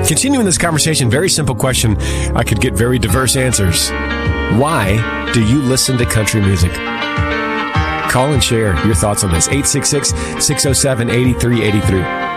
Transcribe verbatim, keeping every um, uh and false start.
Continuing this conversation, very simple question. I could get very diverse answers. Why do you listen to country music? Call and share your thoughts on this. eight six six, six oh seven, eight three eight three.